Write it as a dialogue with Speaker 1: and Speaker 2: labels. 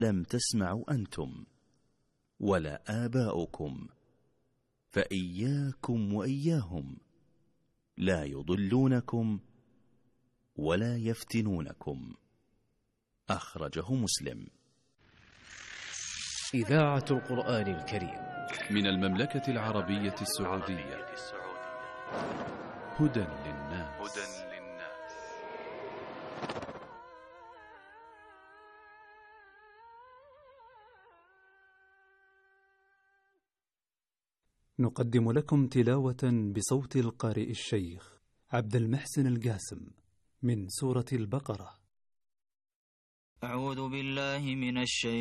Speaker 1: لم تسمعوا أنتم ولا آباؤكم، فإياكم وإياهم لا يضلونكم ولا يفتنونكم. أخرجه مسلم.
Speaker 2: إذاعة القرآن الكريم
Speaker 3: من المملكة العربية السعودية. هدى للناس.
Speaker 4: نقدم لكم تلاوة بصوت القارئ الشيخ عبد المحسن القاسم من سورة البقرة.
Speaker 5: أعوذ بالله من الشيطان